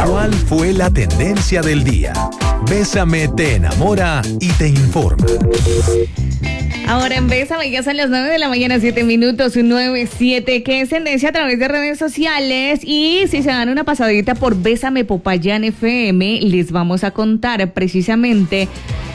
¿Cuál fue la tendencia del día? Bésame te enamora y te informa. Ahora en Bésame ya son las 9 de la mañana, 7 minutos, 9:07, que es tendencia a través de redes sociales. Y si se dan una pasadita por Bésame Popayán FM, les vamos a contar precisamente.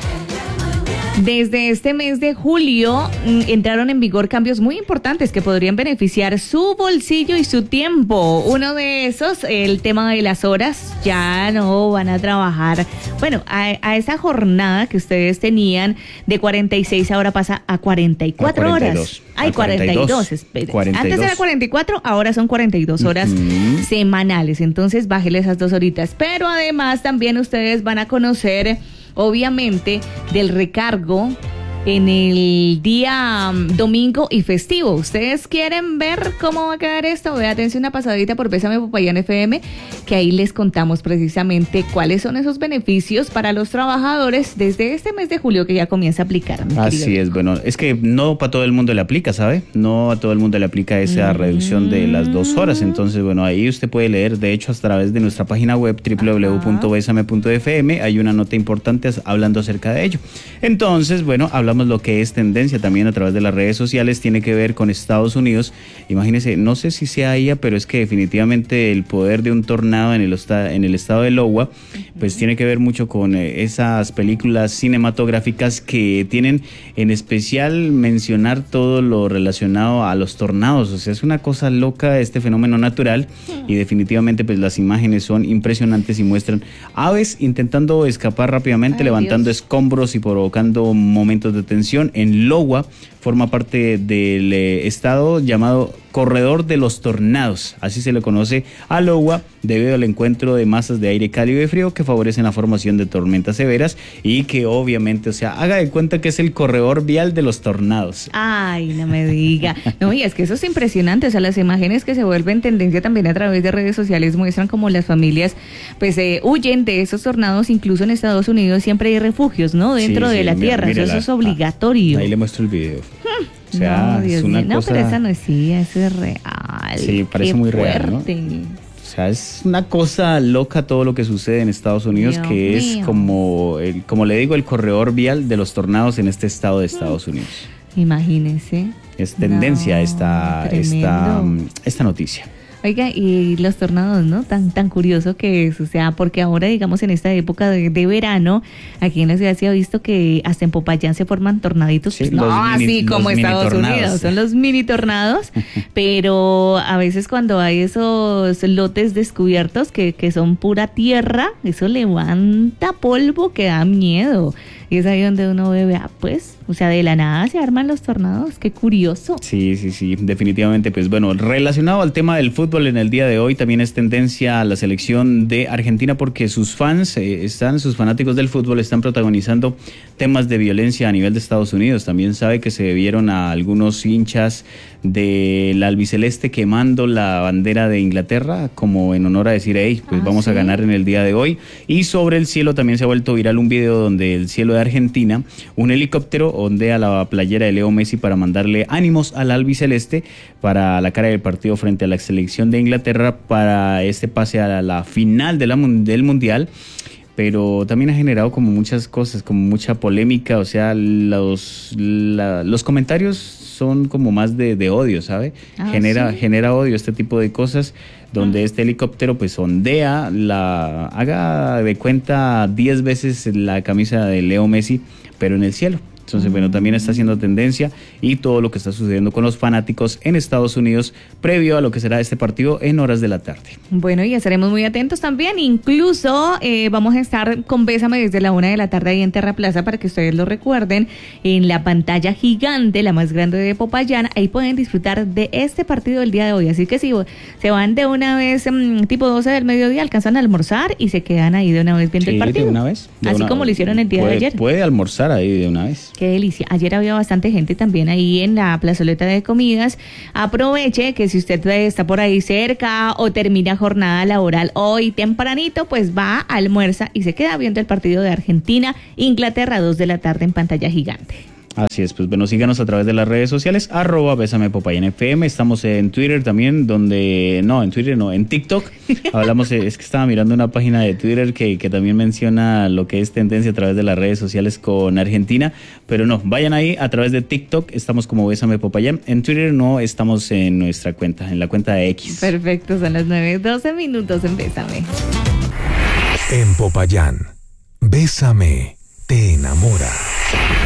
Desde este mes de julio entraron en vigor cambios muy importantes que podrían beneficiar su bolsillo y su tiempo. Uno de esos, el tema de las horas, ya no van a trabajar. Bueno, a esa jornada que ustedes tenían de 46 ahora pasa a 44 horas. Ay, 42, espera. 42. Antes era 44, ahora son 42 horas semanales. Entonces, bájele esas 2 horitas. Pero además también ustedes van a conocer, obviamente, del recargo en el día domingo y festivo. ¿Ustedes quieren ver cómo va a quedar esto? Ve, atención, una pasadita por Bésame Popayán FM, que ahí les contamos precisamente cuáles son esos beneficios para los trabajadores desde este mes de julio que ya comienza a aplicar. Así es, bueno, es que no para todo el mundo le aplica, ¿sabe? No a todo el mundo le aplica esa reducción de las 2 horas. Entonces, bueno, ahí usted puede leer, de hecho, a través de nuestra página web www.besame.fm, hay una nota importante hablando acerca de ello. Entonces, bueno, hablamos lo que es tendencia también a través de las redes sociales, tiene que ver con Estados Unidos. Imagínense, no sé si sea ella, pero es que definitivamente el poder de un tornado en el estado de Iowa, pues tiene que ver mucho con esas películas cinematográficas que tienen en especial mencionar todo lo relacionado a los tornados. O sea, es una cosa loca este fenómeno natural y definitivamente pues las imágenes son impresionantes y muestran aves intentando escapar rápidamente, levantando escombros y provocando momentos de tensión. En Iowa forma parte del estado llamado Corredor de los Tornados, así se le conoce a Iowa, debido al encuentro de masas de aire cálido y frío que favorecen la formación de tormentas severas y que obviamente, o sea, haga de cuenta que es el corredor vial de los tornados. Ay, no me diga. No, y es que eso es impresionante, o sea, las imágenes que se vuelven tendencia también a través de redes sociales muestran cómo las familias pues huyen de esos tornados. Incluso en Estados Unidos siempre hay refugios, ¿no? Dentro de la tierra, eso es obligatorio. Ahí le muestro el video. O sea, no, es una cosa... No, pero esa no es, sí, eso es real. Sí, parece muy real, ¿no? O sea, es una cosa loca todo lo que sucede en Estados Unidos, Dios que mío. Es como le digo, el corredor vial de los tornados en este estado de Estados Unidos. Imagínense. Es tendencia esta noticia. Oiga, y los tornados, ¿no? Tan curioso que es, o sea, porque ahora, digamos, en esta época de verano, aquí en la ciudad se ha visto que hasta en Popayán se forman tornaditos, sí, pues no así como Estados Unidos, son los mini tornados, pero a veces cuando hay esos lotes descubiertos que son pura tierra, eso levanta polvo que da miedo. Y es ahí donde uno ve, pues, o sea, de la nada se arman los tornados, qué curioso. Sí, definitivamente, pues bueno, relacionado al tema del fútbol en el día de hoy, también es tendencia a la selección de Argentina porque sus fans, sus fanáticos del fútbol están protagonizando temas de violencia a nivel de Estados Unidos. También sabe que se vieron a algunos hinchas del albiceleste quemando la bandera de Inglaterra como en honor a decir, hey, pues vamos a ganar en el día de hoy. Y sobre el cielo también se ha vuelto viral un video donde el cielo de Argentina, un helicóptero ondea la playera de Leo Messi para mandarle ánimos al albiceleste para la cara del partido frente a la selección de Inglaterra para este pase a la final del Mundial. Pero también ha generado como muchas cosas, como mucha polémica, o sea, los comentarios son como más de odio, ¿sabe? Genera odio este tipo de cosas, donde este helicóptero pues ondea, haga de cuenta 10 veces la camisa de Leo Messi, pero en el cielo. Entonces, bueno, también está haciendo tendencia y todo lo que está sucediendo con los fanáticos en Estados Unidos previo a lo que será este partido en horas de la tarde. Bueno, y estaremos muy atentos también. Incluso vamos a estar con Bésame desde la 1 de la tarde ahí en Terra Plaza para que ustedes lo recuerden. En la pantalla gigante, la más grande de Popayán, ahí pueden disfrutar de este partido del día de hoy. Así que si se van de una vez tipo 12 del mediodía, alcanzan a almorzar y se quedan ahí de una vez viendo el partido. De una vez. Así como lo hicieron el día de ayer. Puede almorzar ahí de una vez. Qué delicia. Ayer había bastante gente también ahí en la plazoleta de comidas. Aproveche que si usted está por ahí cerca o termina jornada laboral hoy tempranito, pues va, almuerza y se queda viendo el partido de Argentina, Inglaterra, 2 de la tarde en pantalla gigante. Así es, pues bueno, síganos a través de las redes sociales, @BésamePopayánFM. Estamos en Twitter también, en TikTok. Hablamos, es que estaba mirando una página de Twitter que también menciona lo que es tendencia a través de las redes sociales con Argentina, pero no, vayan ahí a través de TikTok, estamos como Bésame Popayán. En Twitter no estamos en nuestra cuenta, en la cuenta de X. Perfecto, son las 9:12 en Bésame. En Popayán, Bésame te enamora.